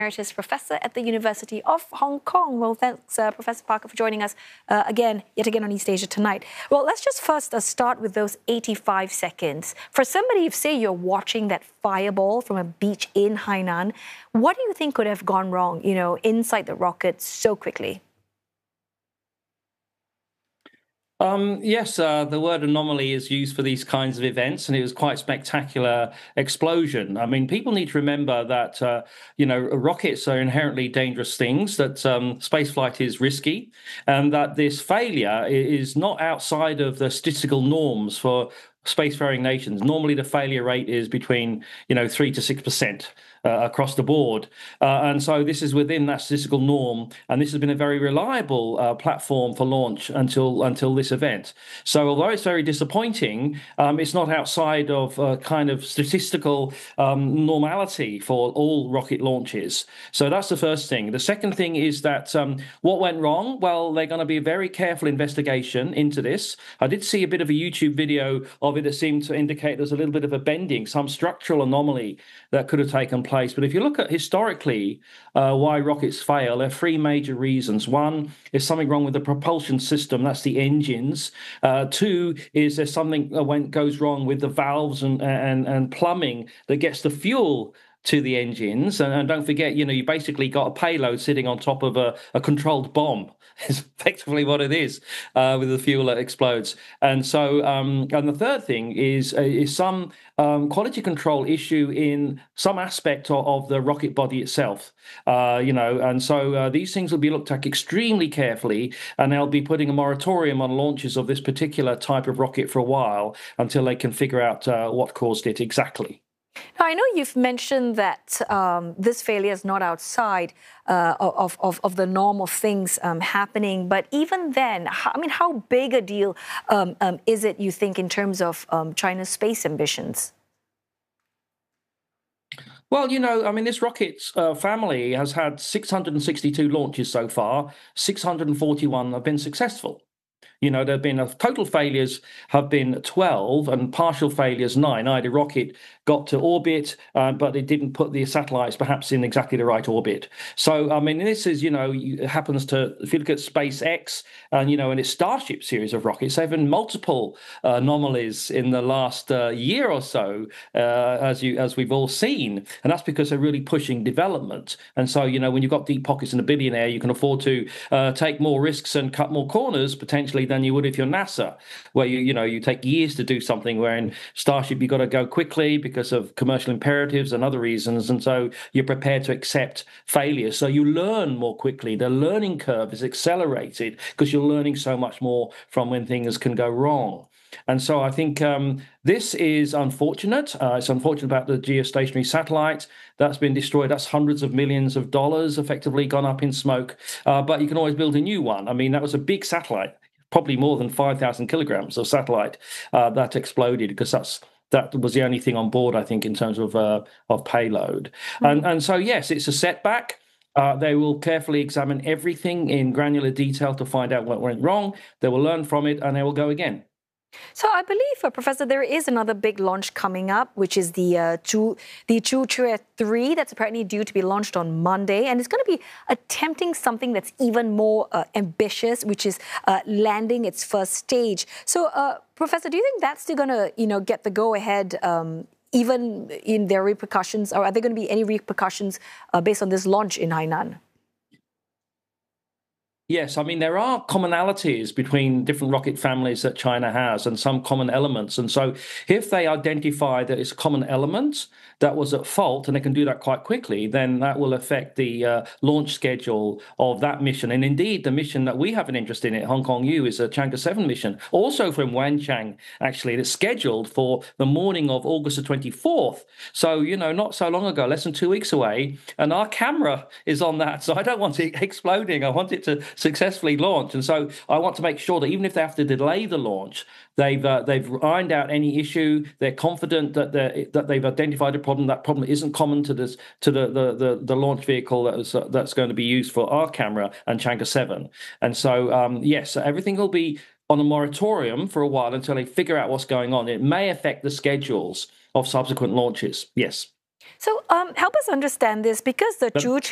Emeritus Professor at the University of Hong Kong. Well, thanks, Professor Parker, for joining us yet again on East Asia tonight. Well, let's just first start with those 85 seconds. For somebody, if say you're watching that fireball from a beach in Hainan, what do you think could have gone wrong, inside the rocket so quickly? Yes, the word anomaly is used for these kinds of events, and it was quite a spectacular explosion. I mean, people need to remember that, rockets are inherently dangerous things, that spaceflight is risky, and that this failure is not outside of the statistical norms for spacefaring nations. Normally, the failure rate is between 3 to 6%. Across the board. And so this is within that statistical norm, and this has been a very reliable platform for launch until this event. So although it's very disappointing, it's not outside of kind of statistical normality for all rocket launches. So that's the first thing. The second thing is that what went wrong? Well, they're going to be a very careful investigation into this. I did see a bit of a YouTube video of it that seemed to indicate there's a little bit of a bending, some structural anomaly that could have taken place. But if you look at historically why rockets fail, there are three major reasons. One is something wrong with the propulsion system, that's the engines. Two is there's something that goes wrong with the valves and plumbing that gets the fuel to the engines. And don't forget, you basically got a payload sitting on top of a controlled bomb. It's effectively what it is with the fuel that explodes. And so, and the third thing is some quality control issue in some aspect of the rocket body itself. And so these things will be looked at extremely carefully, and they'll be putting a moratorium on launches of this particular type of rocket for a while until they can figure out what caused it exactly. Now, I know you've mentioned that this failure is not outside of the norm of things happening, but even then, how big a deal is it, you think, in terms of China's space ambitions? Well, this rocket family has had 662 launches so far. 641 have been successful. There have been total failures have been 12 and partial failures 9. Either rocket got to orbit, but it didn't put the satellites perhaps in exactly the right orbit. So, this is, it happens to, if you look at SpaceX and, in its Starship series of rockets, there have been multiple anomalies in the last year or so, as we've all seen. And that's because they're really pushing development. And so, when you've got deep pockets and a billionaire, you can afford to take more risks and cut more corners potentially than you would if you're NASA, where you take years to do something, where in Starship you've got to go quickly because of commercial imperatives and other reasons, and so you're prepared to accept failure. So you learn more quickly. The learning curve is accelerated because you're learning so much more from when things can go wrong. And so I think this is unfortunate. It's unfortunate about the geostationary satellite that's been destroyed. That's hundreds of millions of dollars effectively gone up in smoke. But you can always build a new one. That was a big satellite, probably more than 5,000 kilograms of satellite that exploded, because that was the only thing on board, I think, in terms of payload. Mm-hmm. And so, yes, it's a setback. They will carefully examine everything in granular detail to find out what went wrong. They will learn from it, and they will go again. So I believe, Professor, there is another big launch coming up, which is the Zhuque 3 that's apparently due to be launched on Monday. And it's going to be attempting something that's even more ambitious, which is landing its first stage. So, Professor, do you think that's still going to, get the go-ahead even in their repercussions? Or are there going to be any repercussions based on this launch in Hainan? Yes, there are commonalities between different rocket families that China has, and some common elements. And so if they identify that it's a common element that was at fault, and they can do that quite quickly, then that will affect the launch schedule of that mission. And indeed, the mission that we have an interest in at Hong Kong U is a Chang'e 7 mission, also from Wenchang, actually. It's scheduled for the morning of August the 24th. So, not so long ago, less than 2 weeks away, and our camera is on that. So I don't want it exploding. I want it to successfully launch. And so I want to make sure that even if they have to delay the launch, they've ironed out any issue. They're confident that they've identified a problem. That problem isn't common to the launch vehicle that's going to be used for our camera and Chang'e 7. And so yes, everything will be on a moratorium for a while until they figure out what's going on. It may affect the schedules of subsequent launches. Yes. So help us understand this, because the Zhuque